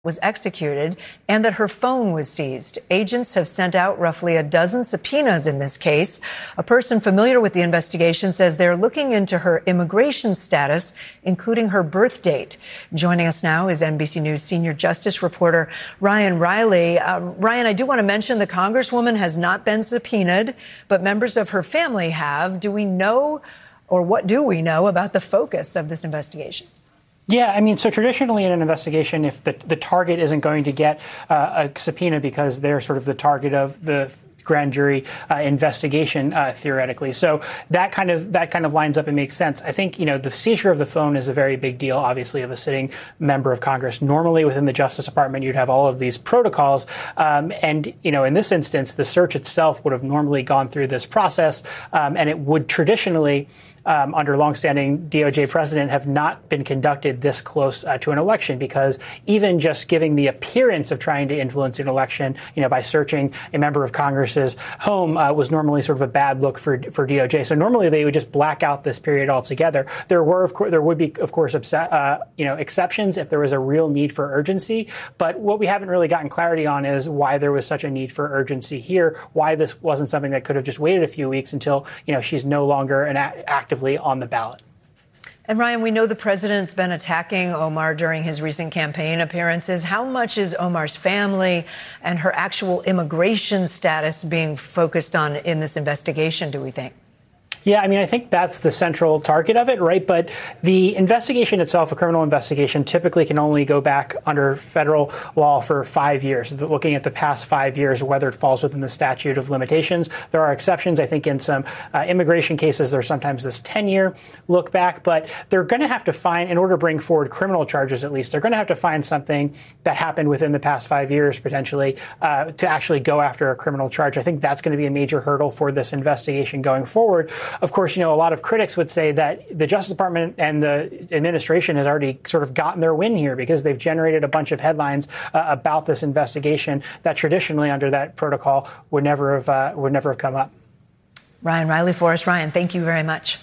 was executed and that her phone was seized. Agents have sent out roughly a dozen subpoenas in this case. A person familiar with the investigation says they're looking into her immigration status, including her birth date. Joining us now is NBC News senior justice reporter Ryan Riley. Ryan, I do want to mention the Congresswoman has not been subpoenaed, but members of her family have. Do we know, or what do we know about the focus of this investigation? Yeah, I mean, so traditionally in an investigation, if the target isn't going to get a subpoena because they're sort of the target of the grand jury investigation, theoretically. So that kind of lines up and makes sense. I think, the seizure of the phone is a very big deal, obviously, of a sitting member of Congress. Normally within the Justice Department, you'd have all of these protocols. And, in this instance, the search itself would have normally gone through this process, and it would traditionally under longstanding DOJ precedent, have not been conducted this close to an election, because even just giving the appearance of trying to influence an election, by searching a member of Congress's home was normally sort of a bad look for DOJ. So normally they would just black out this period altogether. There would be, of course, exceptions if there was a real need for urgency. But what we haven't really gotten clarity on is why there was such a need for urgency here, why this wasn't something that could have just waited a few weeks until, she's no longer an actively on the ballot. And Ryan, we know the president's been attacking Omar during his recent campaign appearances. How much is Omar's family and her actual immigration status being focused on in this investigation, do we think? Yeah, I mean, I think that's the central target of it, right? But the investigation itself, a criminal investigation, typically can only go back under federal law for 5 years. Looking at the past 5 years, whether it falls within the statute of limitations. There are exceptions. I think in some immigration cases, there's sometimes this 10-year look back. But they're going to have to find, in order to bring forward criminal charges at least, they're going to have to find something that happened within the past 5 years, potentially, to actually go after a criminal charge. I think that's going to be a major hurdle for this investigation going forward. Of course, a lot of critics would say that the Justice Department and the administration has already sort of gotten their win here, because they've generated a bunch of headlines about this investigation that traditionally under that protocol would never have come up. Ryan Riley for us. Ryan, thank you very much.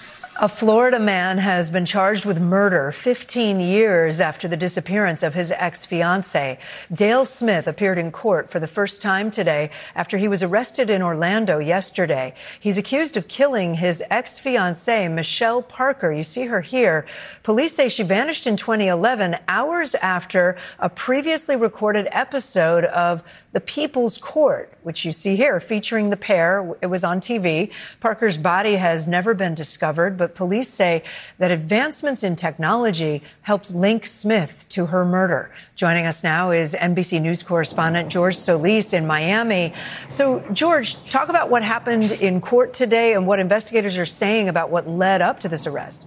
A Florida man has been charged with murder 15 years after the disappearance of his ex-fiancée. Dale Smith appeared in court for the first time today after he was arrested in Orlando yesterday. He's accused of killing his ex-fiancée, Michelle Parker. You see her here. Police say she vanished in 2011, hours after a previously recorded episode of The People's Court, which you see here, featuring the pair. It was on TV. Parker's body has never been discovered, but police say that advancements in technology helped link Smith to her murder. Joining us now is NBC News correspondent George Solis in Miami. So, George, talk about what happened in court today and what investigators are saying about what led up to this arrest.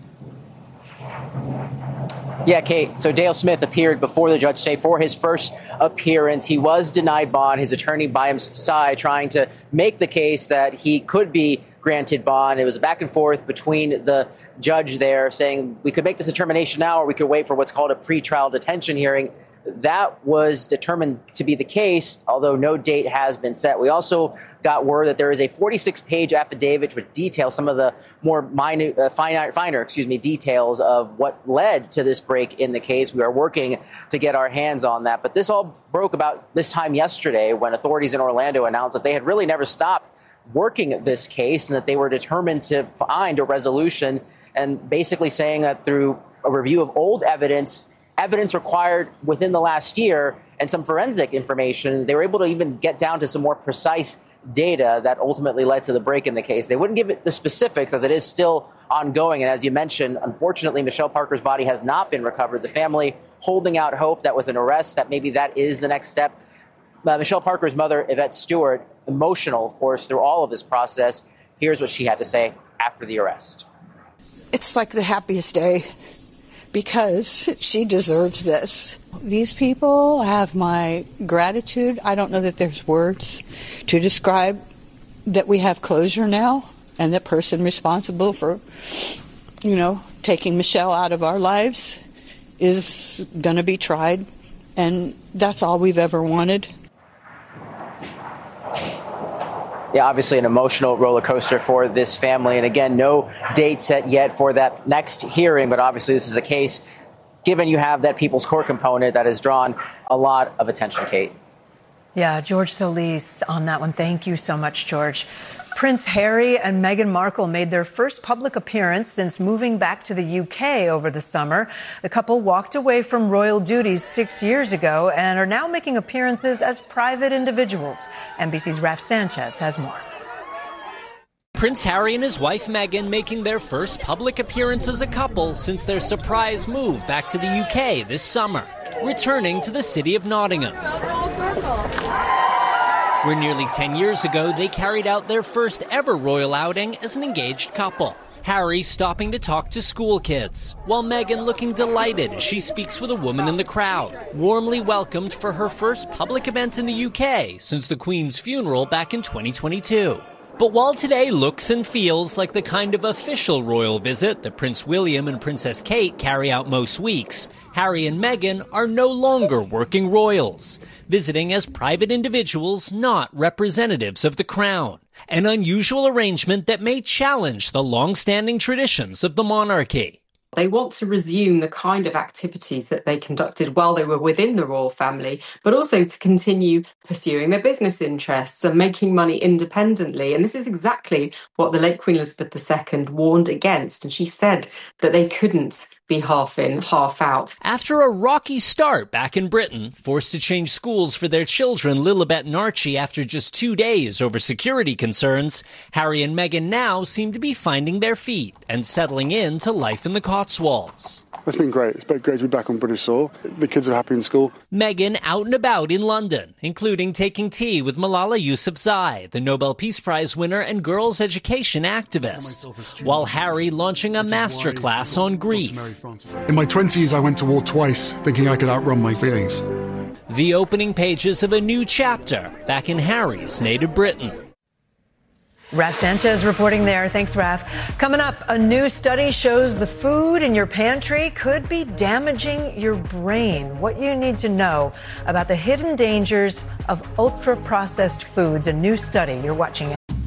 Yeah, Kate. So Dale Smith appeared before the judge today for his first appearance. He was denied bond, his attorney by his side trying to make the case that he could be granted bond. It was a back and forth between the judge there saying we could make this determination now or we could wait for what's called a pretrial detention hearing. That was determined to be the case, although no date has been set. We also got word that there is a 46-page affidavit which details some of the more finer details of what led to this break in the case. We are working to get our hands on that. But this all broke about this time yesterday when authorities in Orlando announced that they had really never stopped working this case and that they were determined to find a resolution, and basically saying that through a review of old evidence required within the last year, and some forensic information, they were able to even get down to some more precise data that ultimately led to the break in the case. They wouldn't give it the specifics as it is still ongoing. And as you mentioned, unfortunately, Michelle Parker's body has not been recovered. The family holding out hope that with an arrest, that maybe that is the next step. Michelle Parker's mother, Yvette Stewart, emotional, of course, through all of this process. Here's what she had to say after the arrest. It's like the happiest day, because she deserves this. These people have my gratitude. I don't know that there's words to describe that we have closure now, and the person responsible for, taking Michelle out of our lives is going to be tried, and that's all we've ever wanted. Yeah, obviously an emotional roller coaster for this family. And again, no date set yet for that next hearing. But obviously this is a case given you have that People's Court component that has drawn a lot of attention, Kate. Yeah, George Solis on that one. Thank you so much, George. Prince Harry and Meghan Markle made their first public appearance since moving back to the UK over the summer. The couple walked away from royal duties 6 years ago and are now making appearances as private individuals. NBC's Raf Sanchez has more. Prince Harry and his wife Meghan making their first public appearance as a couple since their surprise move back to the UK this summer, returning to the city of Nottingham, where nearly 10 years ago they carried out their first ever royal outing as an engaged couple. Harry stopping to talk to school kids, while Meghan looking delighted as she speaks with a woman in the crowd, warmly welcomed for her first public event in the UK since the Queen's funeral back in 2022. But while today looks and feels like the kind of official royal visit that Prince William and Princess Kate carry out most weeks, Harry and Meghan are no longer working royals, visiting as private individuals, not representatives of the crown. An unusual arrangement that may challenge the long-standing traditions of the monarchy. They want to resume the kind of activities that they conducted while they were within the royal family, but also to continue pursuing their business interests and making money independently. And this is exactly what the late Queen Elizabeth II warned against. And she said that they couldn't be half in, half out. After a rocky start back in Britain, forced to change schools for their children, Lilibet and Archie, after just 2 days over security concerns, Harry and Meghan now seem to be finding their feet and settling into life in the Cotswolds. It's been great. It's been great to be back on British soil. The kids are happy in school. Meghan out and about in London, including taking tea with Malala Yousafzai, the Nobel Peace Prize winner and girls' education activist, while Harry launching a masterclass on grief. In my 20s, I went to war twice, thinking I could outrun my feelings. The opening pages of a new chapter back in Harry's native Britain. Raf Sanchez reporting there. Thanks, Raf. Coming up, a new study shows the food in your pantry could be damaging your brain. What you need to know about the hidden dangers of ultra-processed foods. A new study. You're watching it.